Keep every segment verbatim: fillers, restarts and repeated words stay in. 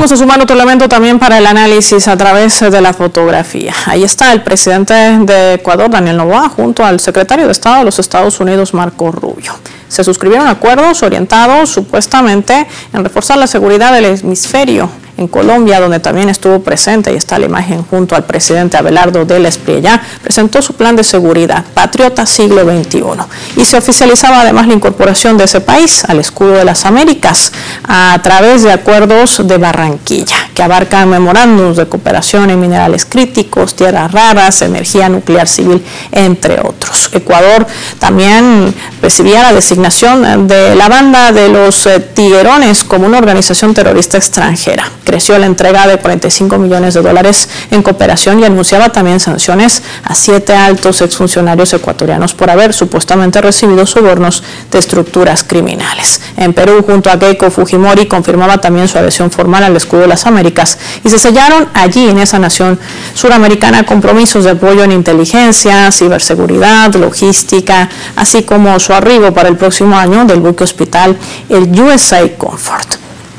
Vamos a sumar otro elemento también para el análisis a través de la fotografía. Ahí está el presidente de Ecuador, Daniel Noboa, junto al secretario de Estado de los Estados Unidos, Marco Rubio. Se suscribieron acuerdos orientados supuestamente en reforzar la seguridad del hemisferio. En Colombia, donde también estuvo presente, y está la imagen junto al presidente Abelardo del Espriellá, presentó su plan de seguridad, Patriota Siglo veintiuno, y se oficializaba además la incorporación de ese país al escudo de las Américas a través de acuerdos de Barranquilla, que abarcan memorándums de cooperación en minerales críticos, tierras raras, energía nuclear civil, entre otros. Ecuador también recibía la designación de la banda de los Tiguerones como una organización terrorista extranjera. Creció la entrega de cuarenta y cinco millones de dólares en cooperación y anunciaba también sanciones a siete altos exfuncionarios ecuatorianos por haber supuestamente recibido sobornos de estructuras criminales. En Perú, junto a Keiko Fujimori, confirmaba también su adhesión formal al escudo de las Américas y se sellaron allí en esa nación suramericana compromisos de apoyo en inteligencia, ciberseguridad, logística, así como su arribo para el próximo año del buque hospital, el U S A Comfort.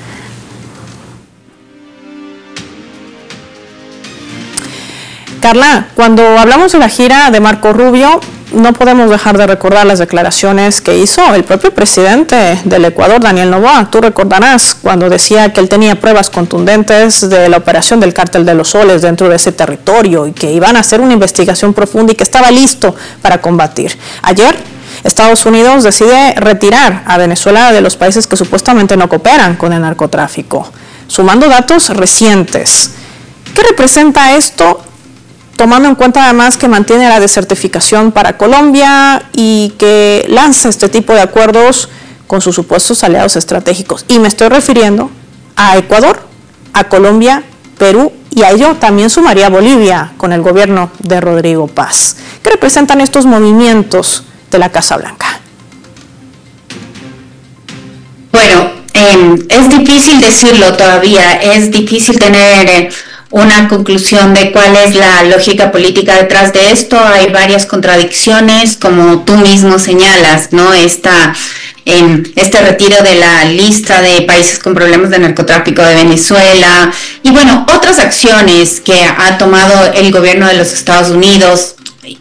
Carla, cuando hablamos de la gira de Marco Rubio, no podemos dejar de recordar las declaraciones que hizo el propio presidente del Ecuador, Daniel Noboa. Tú recordarás cuando decía que él tenía pruebas contundentes de la operación del Cártel de los Soles dentro de ese territorio y que iban a hacer una investigación profunda y que estaba listo para combatir. Ayer, Estados Unidos decide retirar a Venezuela de los países que supuestamente no cooperan con el narcotráfico, sumando datos recientes. ¿Qué representa esto? Tomando en cuenta además que mantiene la desertificación para Colombia y que lanza este tipo de acuerdos con sus supuestos aliados estratégicos. Y me estoy refiriendo a Ecuador, a Colombia, Perú y a ello también sumaría Bolivia con el gobierno de Rodrigo Paz. ¿Qué representan estos movimientos de la Casa Blanca? Bueno, eh, es difícil decirlo todavía, es difícil tener Eh, una conclusión de cuál es la lógica política detrás de esto. Hay varias contradicciones, como tú mismo señalas, ¿no? Esta, eh, este retiro de la lista de países con problemas de narcotráfico de Venezuela y, bueno, otras acciones que ha tomado el gobierno de los Estados Unidos.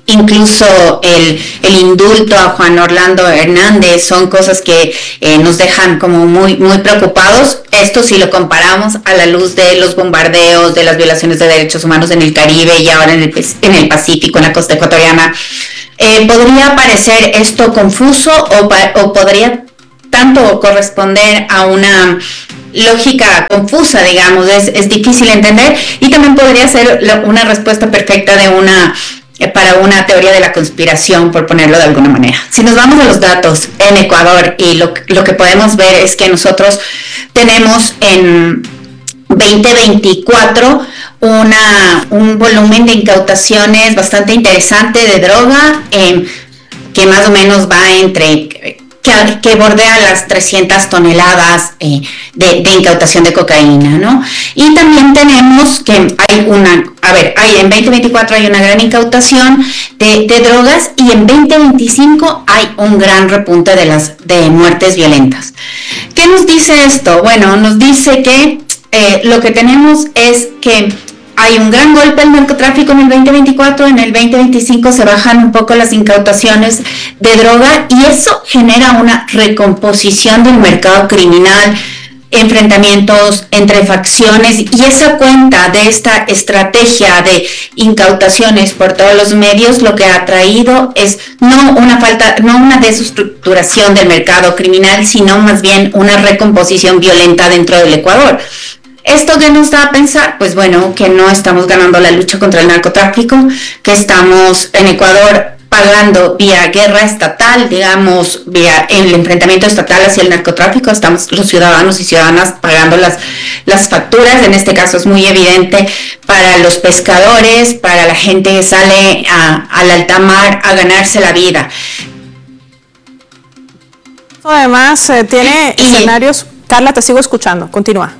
Incluso el, el indulto a Juan Orlando Hernández son cosas que eh, nos dejan como muy, muy preocupados. Esto si lo comparamos a la luz de los bombardeos, de las violaciones de derechos humanos en el Caribe y ahora en el, en el Pacífico, en la costa ecuatoriana. Eh, podría parecer esto confuso o, o podría tanto corresponder a una lógica confusa, digamos, es, es difícil entender, y también podría ser una respuesta perfecta de una para una teoría de la conspiración, por ponerlo de alguna manera. Si nos vamos a los datos en Ecuador, y lo, lo que podemos ver es que nosotros tenemos en veinte veinticuatro una, un volumen de incautaciones bastante interesante de droga, eh, que más o menos va entre... Que, que bordea las trescientas toneladas eh, de, de incautación de cocaína, ¿no? Y también tenemos que hay una, a ver, hay en veinte veinticuatro hay una gran incautación de, de drogas y en veinte veinticinco hay un gran repunte de las de muertes violentas. ¿Qué nos dice esto? Bueno, nos dice que eh, lo que tenemos es que hay un gran golpe al narcotráfico en el veinte veinticuatro, en el veinte veinticinco se bajan un poco las incautaciones de droga y eso genera una recomposición del mercado criminal, enfrentamientos entre facciones, y esa cuenta de esta estrategia de incautaciones por todos los medios lo que ha traído es no una falta, no una desestructuración del mercado criminal, sino más bien una recomposición violenta dentro del Ecuador. ¿Esto qué nos da a pensar? Pues bueno, que no estamos ganando la lucha contra el narcotráfico, que estamos en Ecuador pagando vía guerra estatal, digamos, vía el enfrentamiento estatal hacia el narcotráfico, estamos los ciudadanos y ciudadanas pagando las, las facturas. En este caso es muy evidente para los pescadores, para la gente que sale a, al alta mar a ganarse la vida. Además, eh, tiene y, escenarios... Carla, te sigo escuchando, continúa.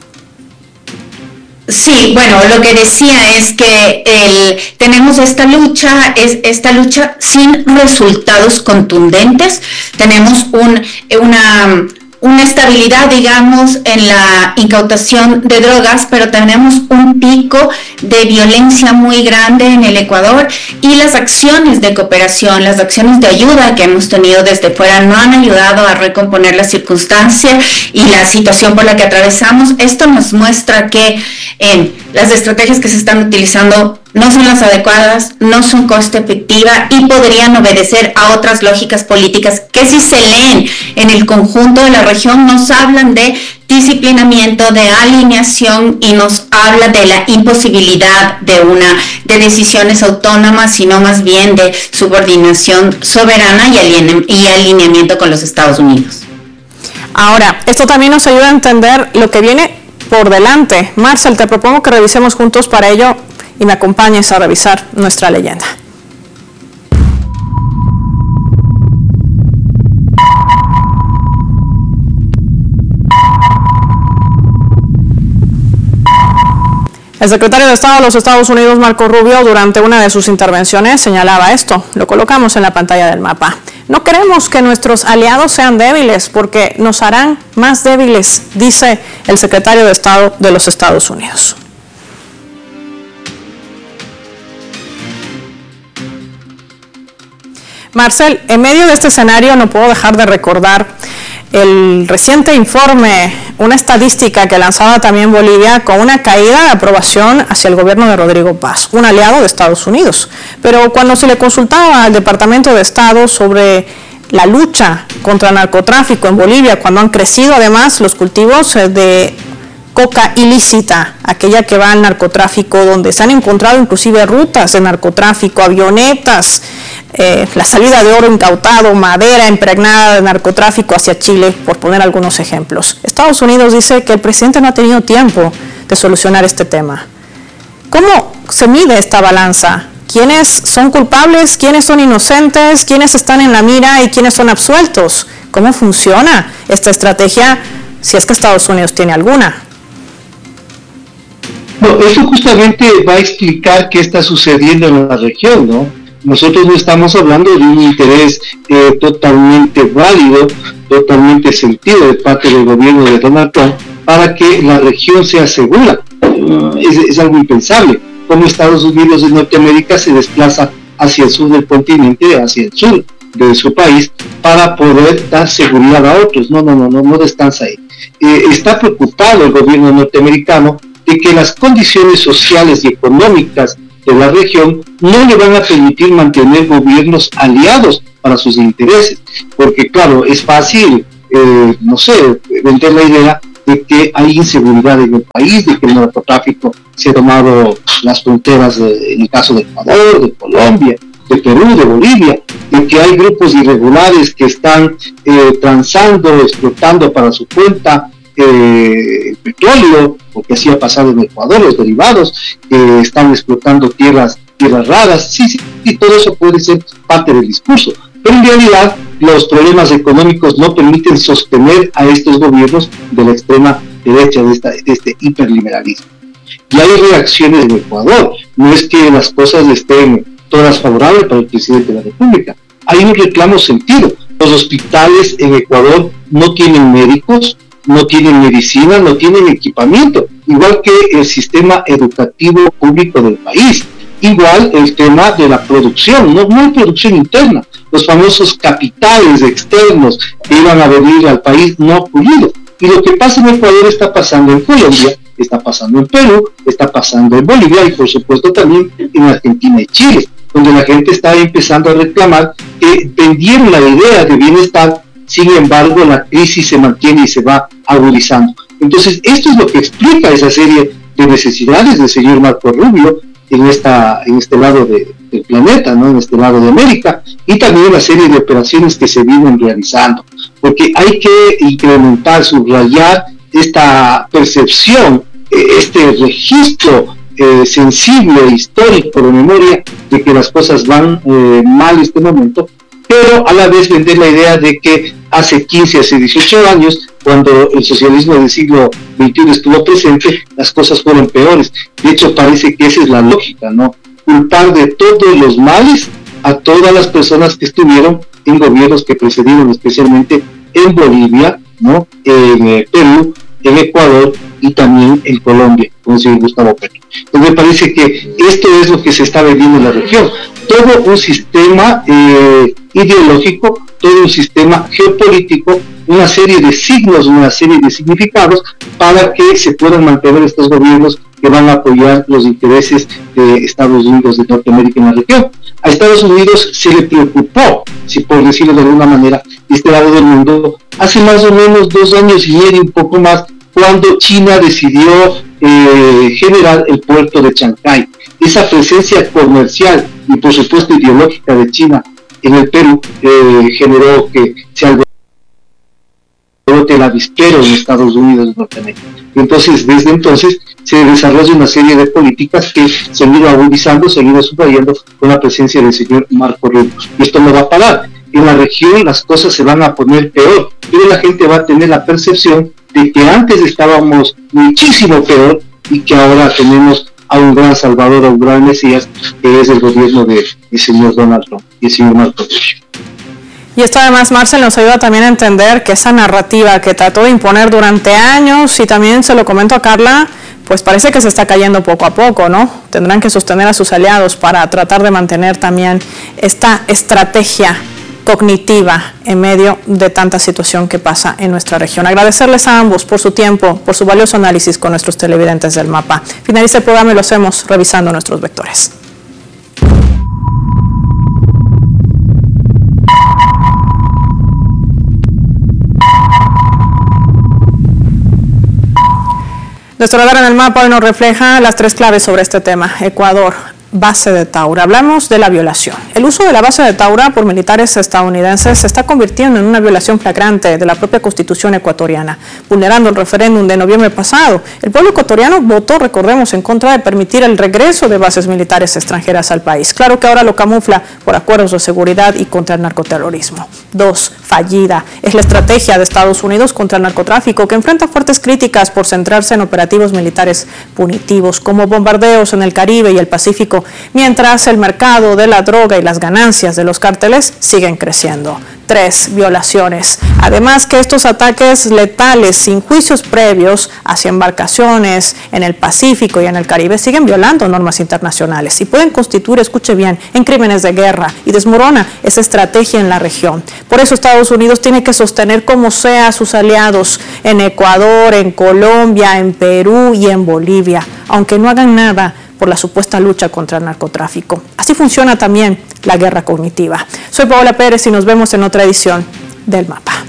Sí, bueno, lo que decía es que el, tenemos esta lucha, es esta lucha sin resultados contundentes. Tenemos un, una, una estabilidad, digamos, en la incautación de drogas, pero tenemos un pico de violencia muy grande en el Ecuador, y las acciones de cooperación, las acciones de ayuda que hemos tenido desde fuera no han ayudado a recomponer la circunstancia y la situación por la que atravesamos. Esto nos muestra que eh, las estrategias que se están utilizando no son las adecuadas, no son coste efectiva y podrían obedecer a otras lógicas políticas que, si se leen en el conjunto de la región, nos hablan de disciplinamiento, de alineación, y nos habla de la imposibilidad de una de decisiones autónomas, sino más bien de subordinación soberana y, aline, y alineamiento con los Estados Unidos. Ahora, esto también nos ayuda a entender lo que viene por delante. Marcel, te propongo que revisemos juntos para ello y me acompañes a revisar nuestra leyenda. El secretario de Estado de los Estados Unidos, Marco Rubio, durante una de sus intervenciones señalaba esto. Lo colocamos en la pantalla del mapa. No queremos que nuestros aliados sean débiles porque nos harán más débiles, dice el secretario de Estado de los Estados Unidos. Marcel, en medio de este escenario no puedo dejar de recordar el reciente informe, una estadística que lanzaba también Bolivia con una caída de aprobación hacia el gobierno de Rodrigo Paz, un aliado de Estados Unidos. Pero cuando se le consultaba al Departamento de Estado sobre la lucha contra el narcotráfico en Bolivia, cuando han crecido además los cultivos de coca ilícita, aquella que va al narcotráfico, donde se han encontrado inclusive rutas de narcotráfico, avionetas, eh, la salida de oro incautado, madera impregnada de narcotráfico hacia Chile, por poner algunos ejemplos. Estados Unidos dice que el presidente no ha tenido tiempo de solucionar este tema. ¿Cómo se mide esta balanza? ¿Quiénes son culpables? ¿Quiénes son inocentes? ¿Quiénes están en la mira y quiénes son absueltos? ¿Cómo funciona esta estrategia, si es que Estados Unidos tiene alguna? No, eso justamente va a explicar qué está sucediendo en la región, ¿no? Nosotros no estamos hablando de un interés eh, totalmente válido, totalmente sentido de parte del gobierno de Donald Trump para que la región sea segura. Uh, es, es algo impensable. Como Estados Unidos de Norteamérica se desplaza hacia el sur del continente, hacia el sur de su país, para poder dar seguridad a otros. No, no, no, no, no descansa ahí. Eh, está preocupado el gobierno norteamericano de que las condiciones sociales y económicas de la región no le van a permitir mantener gobiernos aliados para sus intereses, porque claro, es fácil, eh, no sé, vender la idea de que hay inseguridad en el país, de que el narcotráfico se ha tomado las fronteras de, en el caso de Ecuador, de Colombia, de Perú, de Bolivia, de que hay grupos irregulares que están eh, transando, explotando para su cuenta Eh, petróleo, porque así ha pasado en Ecuador, los derivados que eh, están explotando tierras tierras raras. Sí, sí, y todo eso puede ser parte del discurso, pero en realidad los problemas económicos no permiten sostener a estos gobiernos de la extrema derecha, de, esta, de este hiperliberalismo. Y hay reacciones en Ecuador, no es que las cosas estén todas favorables para el presidente de la República, hay un reclamo sentido. Los hospitales en Ecuador no tienen médicos, no tienen medicina, no tienen equipamiento, igual que el sistema educativo público del país, igual el tema de la producción, no, no hay producción interna, los famosos capitales externos que iban a venir al país no ha ocurrido, y lo que pasa en Ecuador está pasando en Colombia, está pasando en Perú, está pasando en Bolivia y por supuesto también en Argentina y Chile, donde la gente está empezando a reclamar que vendieron la idea de bienestar. Sin embargo, la crisis se mantiene y se va agudizando. Entonces, esto es lo que explica esa serie de necesidades del señor Marco Rubio en, esta, en este lado de, del planeta, ¿no? En este lado de América, y también la serie de operaciones que se vienen realizando. Porque hay que incrementar, subrayar esta percepción, este registro eh, sensible, histórico, de memoria, de que las cosas van eh, mal en este momento, pero a la vez vender la idea de que hace quince, hace dieciocho años, cuando el socialismo del siglo veintiuno estuvo presente, las cosas fueron peores. De hecho, parece que esa es la lógica, ¿no? Culpar de todos los males a todas las personas que estuvieron en gobiernos que precedieron, especialmente en Bolivia, ¿no? En eh, Perú, en Ecuador y también en Colombia, como el señor Gustavo Petro. Entonces me parece que esto es lo que se está vendiendo en la región. Todo un sistema eh, ideológico, todo un sistema geopolítico, una serie de signos, una serie de significados para que se puedan mantener estos gobiernos que van a apoyar los intereses de Estados Unidos de Norteamérica en la región. A Estados Unidos se le preocupó, si por decirlo de alguna manera, este lado del mundo, hace más o menos dos años y medio, un poco más, cuando China decidió eh, generar el puerto de Chancay. Esa presencia comercial y por supuesto ideológica de China en el Perú eh, generó que se alborote el avispero en Estados Unidos de Norteamérica. Entonces, desde entonces se desarrolla una serie de políticas que se han ido agudizando, se han ido subrayando con la presencia del señor Marco Rubio. Y esto no va a parar. En la región las cosas se van a poner peor, pero la gente va a tener la percepción de que antes estábamos muchísimo peor y que ahora tenemos a un gran salvador, a un gran mesías, que es el gobierno del de señor Donald Trump y el señor Marco Rubio. Y esto además, Marcel, nos ayuda también a entender que esa narrativa que trató de imponer durante años, y también se lo comento a Carla, pues parece que se está cayendo poco a poco, ¿no? Tendrán que sostener a sus aliados para tratar de mantener también esta estrategia cognitiva en medio de tanta situación que pasa en nuestra región. Agradecerles a ambos por su tiempo, por su valioso análisis con nuestros televidentes del mapa. Finaliza el programa y lo hacemos revisando nuestros vectores. Nuestro radar en el mapa hoy nos refleja las tres claves sobre este tema. Ecuador, base de Taura. Hablamos de la violación. El uso de la base de Taura por militares estadounidenses se está convirtiendo en una violación flagrante de la propia Constitución ecuatoriana, vulnerando el referéndum de noviembre pasado. El pueblo ecuatoriano votó, recordemos, en contra de permitir el regreso de bases militares extranjeras al país. Claro que ahora lo camufla por acuerdos de seguridad y contra el narcoterrorismo. Dos, fallida. Es la estrategia de Estados Unidos contra el narcotráfico, que enfrenta fuertes críticas por centrarse en operativos militares punitivos, como bombardeos en el Caribe y el Pacífico, mientras el mercado de la droga y las ganancias de los cárteles siguen creciendo. Tres, violaciones. Además que estos ataques letales sin juicios previos hacia embarcaciones en el Pacífico y en el Caribe siguen violando normas internacionales y pueden constituir, escuche bien, en crímenes de guerra y desmorona esa estrategia en la región. Por eso Estados Unidos tiene que sostener como sea a sus aliados en Ecuador, en Colombia, en Perú y en Bolivia, aunque no hagan nada por la supuesta lucha contra el narcotráfico. Así funciona también la guerra cognitiva. Soy Paola Pérez y nos vemos en otra edición del Mapa.